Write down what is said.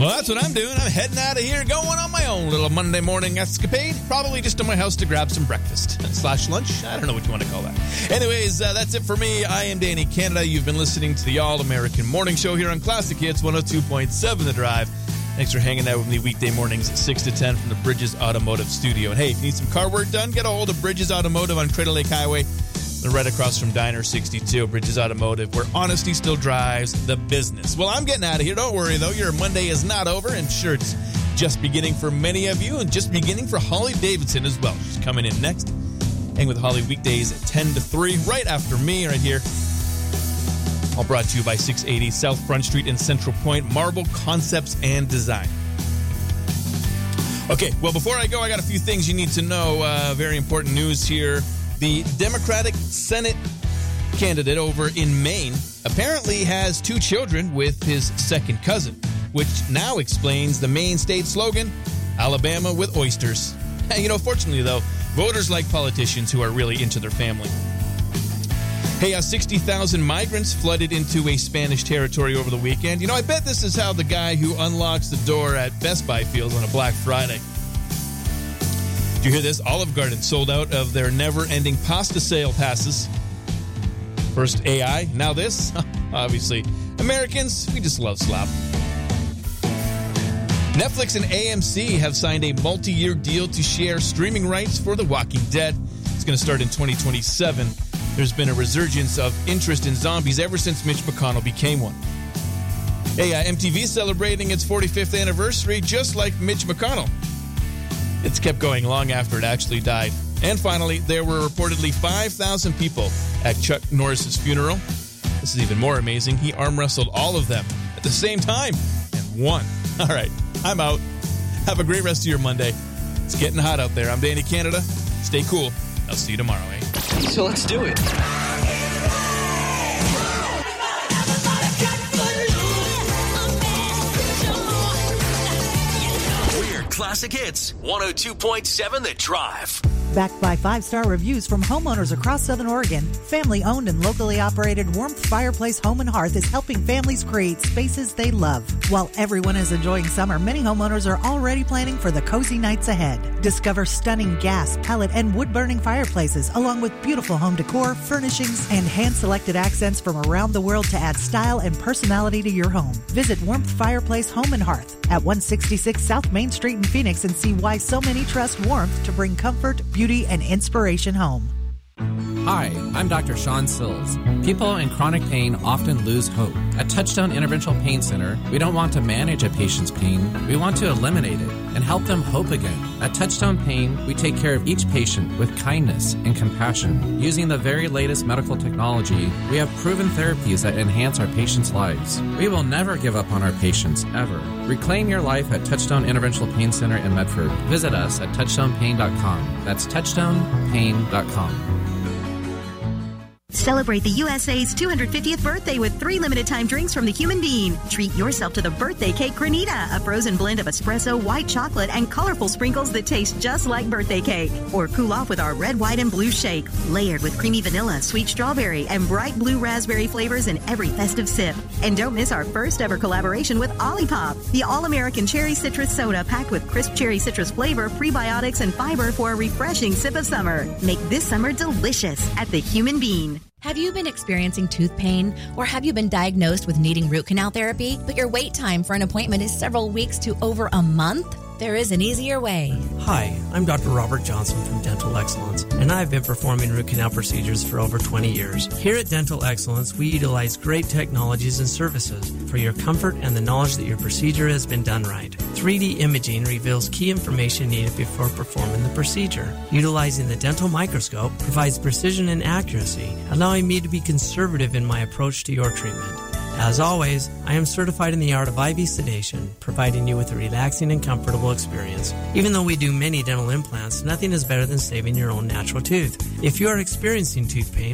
Well, that's what I'm doing. I'm heading out of here, going on my own little Monday morning escapade. Probably just to my house to grab some breakfast / lunch. I don't know what you want to call that. Anyways, that's it for me. I am Danny Canada. You've been listening to the All-American Morning Show here on Classic Hits 102.7 The Drive. Thanks for hanging out with me weekday mornings at 6 to 10 from the Bridges Automotive Studio. And hey, if you need some car work done, get a hold of Bridges Automotive on Crater Lake Highway. They're right across from Diner 62, Bridges Automotive, where honesty still drives the business. Well, I'm getting out of here. Don't worry, though. Your Monday is not over, and sure, it's just beginning for many of you, and just beginning for Holly Davidson as well. She's coming in next. Hang with Holly weekdays at 10 to 3, right after me, right here. All brought to you by 680 South Front Street in Central Point, Marble Concepts and Design. Okay, well, before I go, I got a few things you need to know. Very important news here. The Democratic Senate candidate over in Maine apparently has 2 children with his second cousin, which now explains the Maine state slogan, Alabama with oysters. You know, fortunately, though, voters like politicians who are really into their family. Hey, 60,000 migrants flooded into a Spanish territory over the weekend. You know, I bet this is how the guy who unlocks the door at Best Buy feels on a Black Friday. Did you hear this? Olive Garden sold out of their never-ending pasta sale passes. First AI, now this. Obviously, Americans, we just love slop. Netflix and AMC have signed a multi-year deal to share streaming rights for The Walking Dead. It's going to start in 2027. There's been a resurgence of interest in zombies ever since Mitch McConnell became one. Hey, MTV celebrating its 45th anniversary just like Mitch McConnell. It's kept going long after it actually died. And finally, there were reportedly 5,000 people at Chuck Norris's funeral. This is even more amazing. He arm wrestled all of them at the same time and won. All right, I'm out. Have a great rest of your Monday. It's getting hot out there. I'm Danny Canada. Stay cool. I'll see you tomorrow, eh? So let's do it. We're Classic Hits 102.7 The Drive. Backed by 5-star reviews from homeowners across Southern Oregon, family-owned and locally operated Warmth Fireplace Home and Hearth is helping families create spaces they love. While everyone is enjoying summer, many homeowners are already planning for the cozy nights ahead. Discover stunning gas, pellet, and wood-burning fireplaces, along with beautiful home decor, furnishings, and hand-selected accents from around the world to add style and personality to your home. Visit Warmth Fireplace Home and Hearth at 166 South Main Street in Phoenix and see why so many trust warmth to bring comfort, beauty, and inspiration home. Hi, I'm Dr. Sean Sills. People in chronic pain often lose hope. At Touchstone Interventional Pain Center, we don't want to manage a patient's pain. We want to eliminate it and help them hope again. At Touchstone Pain, we take care of each patient with kindness and compassion. Using the very latest medical technology, we have proven therapies that enhance our patients' lives. We will never give up on our patients, ever. Reclaim your life at Touchstone Interventional Pain Center in Medford. Visit us at touchstonepain.com. That's touchstonepain.com. Celebrate the USA's 250th birthday with 3 limited-time drinks from the Human Bean. Treat yourself to the Birthday Cake Granita, a frozen blend of espresso, white chocolate, and colorful sprinkles that taste just like birthday cake. Or cool off with our red, white, and blue shake, layered with creamy vanilla, sweet strawberry, and bright blue raspberry flavors in every festive sip. And don't miss our first-ever collaboration with Olipop, the all-American cherry citrus soda packed with crisp cherry citrus flavor, prebiotics, and fiber for a refreshing sip of summer. Make this summer delicious at the Human Bean. Have you been experiencing tooth pain, or have you been diagnosed with needing root canal therapy, but your wait time for an appointment is several weeks to over a month? There is an easier way. Hi, I'm Dr. Robert Johnson from Dental Excellence, and I've been performing root canal procedures for over 20 years. Here at Dental Excellence, we utilize great technologies and services for your comfort and the knowledge that your procedure has been done right. 3D imaging reveals key information needed before performing the procedure. Utilizing the dental microscope provides precision and accuracy, allowing me to be conservative in my approach to your treatment. As always, I am certified in the art of IV sedation, providing you with a relaxing and comfortable experience. Even though we do many dental implants, nothing is better than saving your own natural tooth. If you are experiencing tooth pain,